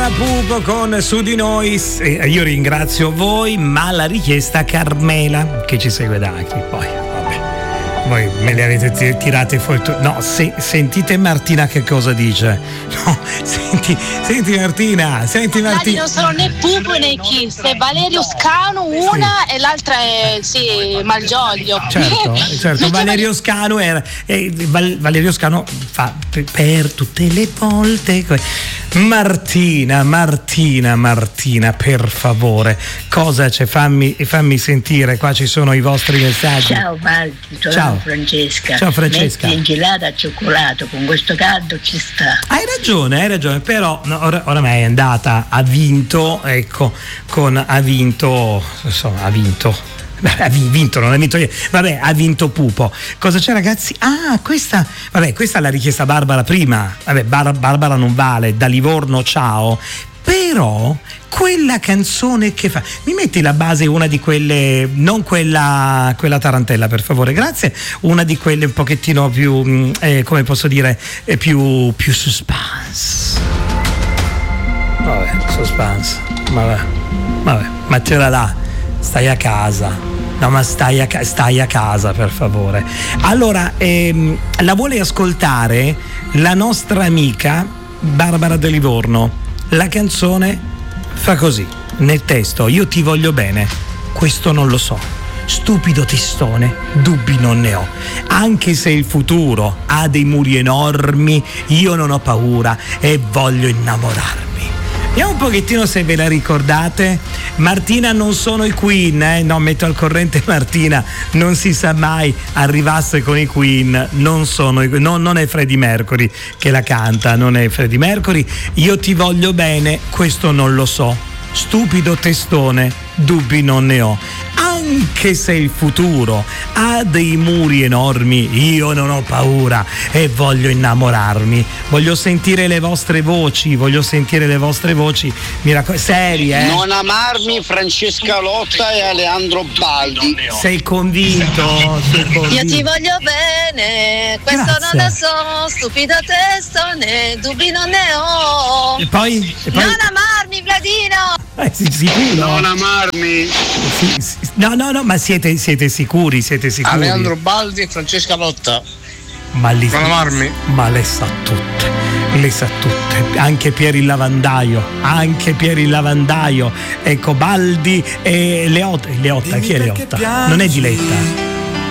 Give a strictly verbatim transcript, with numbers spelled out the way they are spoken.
Martina Pupo con Su di noi. Io ringrazio voi, ma la richiesta Carmela che ci segue da qui. Poi vabbè, voi me le avete tirate fuori. No, se, sentite Martina che cosa dice. No, senti, senti Martina, senti Martina. Non sono né Pupo né Kiss, è Valerio Scanu una sì. E l'altra è sì, Malgioglio. Certo, certo. Valerio Scanu era eh, Val, Valerio Scanu fa per, per tutte le volte. Martina, Martina, Martina, per favore, cosa c'è? Fammi, fammi sentire, qua ci sono i vostri messaggi. Ciao Valdi, sono Ciao. Francesca. Ciao Francesca. Metti inchilata al cioccolato, con questo caldo ci sta. Hai ragione, hai ragione, però no, or- oramai è andata, ha vinto, ecco, con ha vinto, insomma, ha vinto. Ha vinto, non ha vinto io. Vabbè, ha vinto Pupo. Cosa c'è, ragazzi? Ah, questa, vabbè, questa l'ha richiesta Barbara prima. Vabbè, Bar- Barbara non vale, da Livorno, ciao. Però quella canzone che fa, mi metti la base, una di quelle, non quella quella tarantella per favore, grazie, una di quelle un pochettino più eh, come posso dire, eh, più più suspense. Vabbè, suspense. Vabbè. Vabbè, ma c'era là. Stai a casa, no ma stai a, ca- stai a casa per favore. Allora, ehm, la vuole ascoltare la nostra amica Barbara De Livorno. La canzone fa così, nel testo: io ti voglio bene, questo non lo so. Stupido testone, dubbi non ne ho. Anche se il futuro ha dei muri enormi, io non ho paura e voglio innamorarmi. Vediamo un pochettino se ve la ricordate. Martina, non sono i Queen, eh? No, metto al corrente Martina, non si sa mai, arrivasse con i Queen, non sono i, no, non è Freddie Mercury che la canta, non è Freddie Mercury. Io ti voglio bene, questo non lo so. Stupido testone, dubbi non ne ho. Anche se il futuro ha dei muri enormi, io non ho paura e voglio innamorarmi. Voglio sentire le vostre voci, voglio sentire le vostre voci. Mi raccomando, serie, eh? Non amarmi, Francesca Lotta e Aleandro Baldi. Sei convinto? Sei convinto? Io ti voglio bene, questo Grazie. non lo so, stupido testone, dubbi non ne ho. E poi? E poi? Non amarmi, Vladino! Eh, sì, sicuro? Non amarmi. Sì, sì. No, no, no, ma siete, siete sicuri, siete sicuri? Aleandro Baldi e Francesca Lotta. Ma li, Non amarmi. ma le sa tutte, le sa tutte, anche Pieri il lavandaio, anche Pieri il lavandaio, ecco Baldi e Leotta, Leotta, chi è Leotta? Non è Diletta.